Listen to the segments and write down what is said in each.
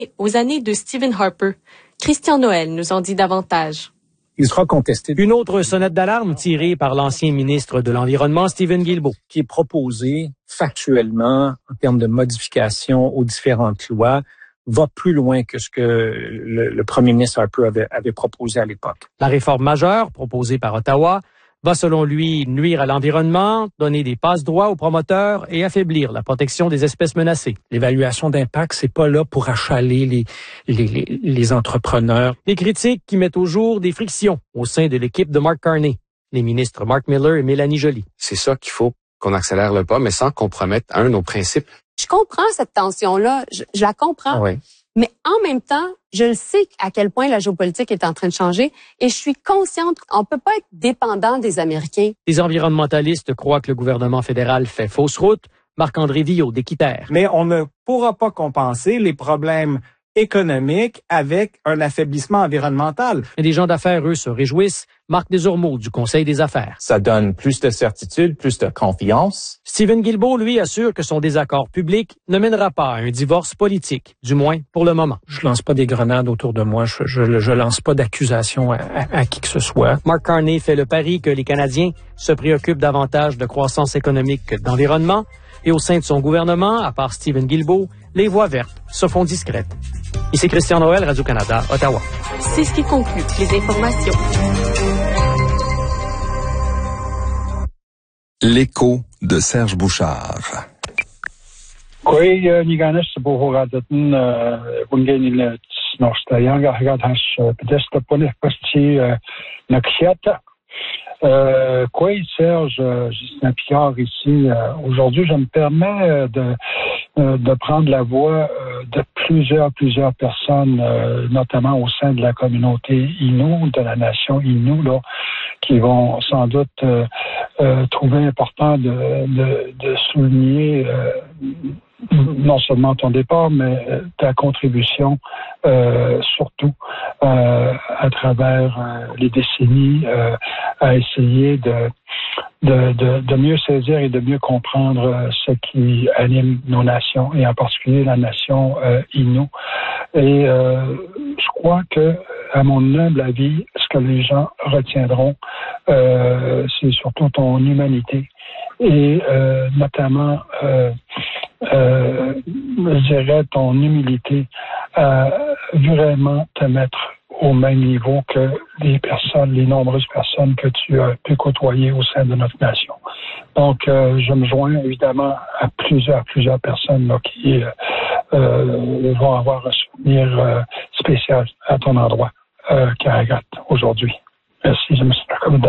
Aux années de Stephen Harper. Christian Noël nous en dit davantage. Il sera contesté. Une autre sonnette d'alarme tirée par l'ancien ministre de l'Environnement, Stephen Guilbeault. Qui est proposé factuellement en termes de modification aux différentes lois va plus loin que ce que le premier ministre Harper avait proposé à l'époque. La réforme majeure proposée par Ottawa va selon lui nuire à l'environnement, donner des passe-droits aux promoteurs et affaiblir la protection des espèces menacées. L'évaluation d'impact, c'est pas là pour achaler les entrepreneurs. Des critiques qui mettent au jour des frictions au sein de l'équipe de Mark Carney, les ministres Mark Miller et Mélanie Joly. C'est ça qu'il faut qu'on accélère le pas, mais sans compromettre nos principes. Je comprends cette tension-là, je la comprends. Oui. Mais en même temps, je le sais à quel point la géopolitique est en train de changer et je suis consciente qu'on peut pas être dépendant des Américains. Les environnementalistes croient que le gouvernement fédéral fait fausse route. Marc-André Villot d'Équiterre. Mais on ne pourra pas compenser les problèmes économiques avec un affaiblissement environnemental. Mais des gens d'affaires, eux, se réjouissent. Marc Desormeaux du Conseil des affaires. Ça donne plus de certitude, plus de confiance. Stephen Guilbeault, lui, assure que son désaccord public ne mènera pas à un divorce politique, du moins pour le moment. Je lance pas des grenades autour de moi, je lance pas d'accusations à qui que ce soit. Mark Carney fait le pari que les Canadiens se préoccupent davantage de croissance économique que d'environnement. Et au sein de son gouvernement, à part Stephen Guilbeault, les voix vertes se font discrètes. Ici Christian Noël, Radio-Canada, Ottawa. C'est ce qui conclut les informations. L'écho de Serge Bouchard. Koei niganes bohoradeten wungen snorstayang agadhash pedesta ponef pasti naksiata. Koei Serge Justin Picard ici. Aujourd'hui, je me permets de prendre la voix de plusieurs personnes, notamment au sein de la communauté Innu, de la nation Innu, là, qui vont sans doute trouver important de souligner non seulement ton départ, mais ta contribution surtout à travers les décennies à essayer de mieux saisir et de mieux comprendre ce qui anime nos nations et en particulier la nation Innu. Et je crois que, à mon humble avis, ce que les gens retiendront, c'est surtout ton humanité et notamment je dirais ton humilité à vraiment te mettre au même niveau que les nombreuses personnes que tu as pu côtoyer au sein de notre nation. Donc, je me joins évidemment à plusieurs personnes là, qui vont avoir un souvenir spécial à ton endroit, Karagat, aujourd'hui. Merci, je me suis accommodé.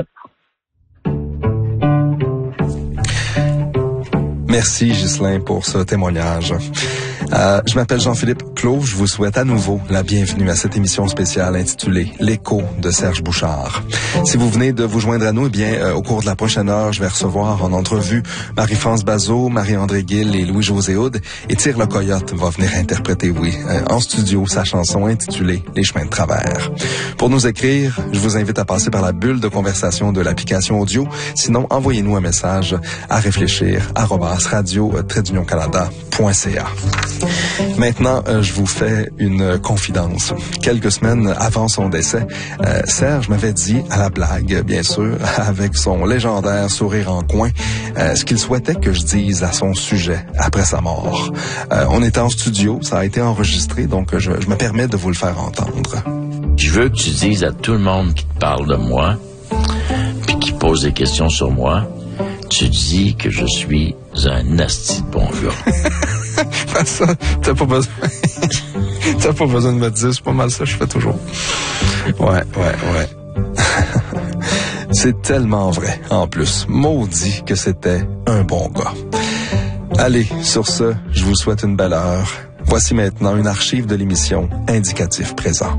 Merci Ghislain pour ce témoignage. Je m'appelle Jean-Philippe Clos. Je vous souhaite à nouveau la bienvenue à cette émission spéciale intitulée L'écho de Serge Bouchard. Si vous venez de vous joindre à nous, eh bien, au cours de la prochaine heure, je vais recevoir en entrevue Marie-France Bazot, Marie-André Gill et Louis-José Houd. Et Tire le Coyote va venir interpréter, en studio, sa chanson intitulée Les chemins de travers. Pour nous écrire, je vous invite à passer par la bulle de conversation de l'application audio. Sinon, envoyez-nous un message à réfléchir@radio-canada.ca. Maintenant, je vous fais une confidence. Quelques semaines avant son décès, Serge m'avait dit, à la blague, bien sûr, avec son légendaire sourire en coin, ce qu'il souhaitait que je dise à son sujet après sa mort. On était en studio, ça a été enregistré, donc je me permets de vous le faire entendre. Je veux que tu dises à tout le monde qui te parle de moi, puis qui pose des questions sur moi, tu dis que je suis un asti de bon gars. Ça, t'as pas besoin. T'as pas besoin de me dire, c'est pas mal ça, je fais toujours. Ouais. C'est tellement vrai, en plus. Maudit que c'était un bon gars. Allez, sur ce, je vous souhaite une belle heure. Voici maintenant une archive de l'émission Indicatif présent.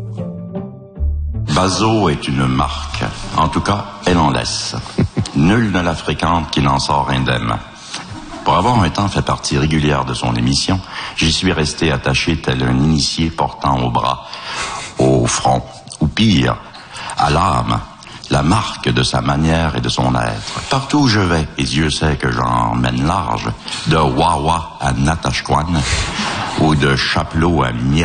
Bazot est une marque. En tout cas, elle en laisse. Nul ne la fréquente qui n'en sort indemne. Pour avoir un temps fait partie régulière de son émission, j'y suis resté attaché tel un initié portant au bras, au front, ou pire, à l'âme, la marque de sa manière et de son être. Partout où je vais, et Dieu sait que j'en mène large, de Wawa à Natashquan, ou de Chapelot à